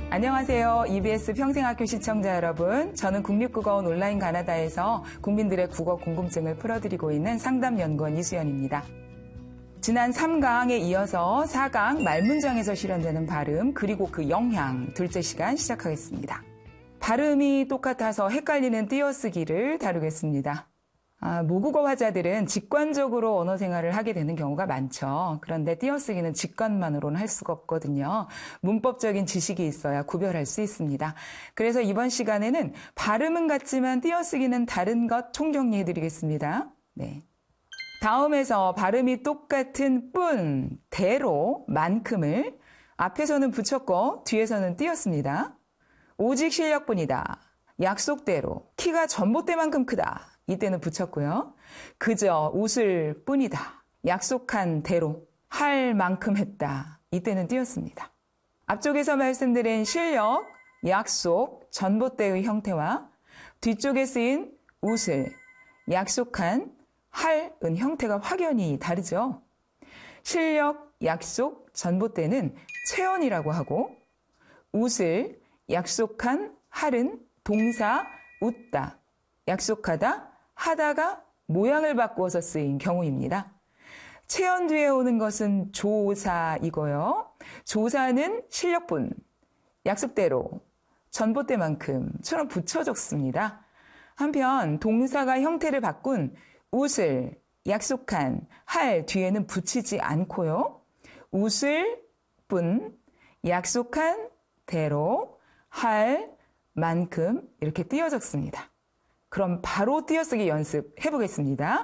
안녕하세요. EBS 평생학교 시청자 여러분. 저는 국립국어원 온라인 가나다에서 국민들의 국어 궁금증을 풀어드리고 있는 상담연구원 이수연입니다. 지난 3강에 이어서 4강 말문장에서 실현되는 발음 그리고 그 영향 둘째 시간 시작하겠습니다. 발음이 똑같아서 헷갈리는 띄어쓰기를 다루겠습니다. 모국어 화자들은 직관적으로 언어 생활을 하게 되는 경우가 많죠. 그런데 띄어쓰기는 직관만으로는 할 수가 없거든요. 문법적인 지식이 있어야 구별할 수 있습니다. 그래서 이번 시간에는 발음은 같지만 띄어쓰기는 다른 것 총정리해드리겠습니다. 네. 다음에서 발음이 똑같은 뿐, 대로, 만큼을 앞에서는 붙였고 뒤에서는 띄었습니다. 오직 실력뿐이다. 약속대로. 키가 전봇대만큼 크다. 이때는 붙였고요. 그저 웃을 뿐이다. 약속한 대로. 할 만큼 했다. 이때는 띄었습니다. 앞쪽에서 말씀드린 실력, 약속, 전봇대의 형태와 뒤쪽에 쓰인 웃을, 약속한, 할은 형태가 확연히 다르죠. 실력, 약속, 전봇대는 체언이라고 하고 웃을, 약속한, 할은 동사 웃다, 약속하다, 하다가 모양을 바꾸어서 쓰인 경우입니다. 체언 뒤에 오는 것은 조사이고요. 조사는 실력뿐, 약속대로, 전봇대만큼처럼 붙여 적습니다. 한편 동사가 형태를 바꾼 웃을, 약속한, 할 뒤에는 붙이지 않고요. 웃을 뿐, 약속한 대로, 할 만큼 이렇게 띄어 적습니다. 그럼 바로 띄어쓰기 연습 해보겠습니다.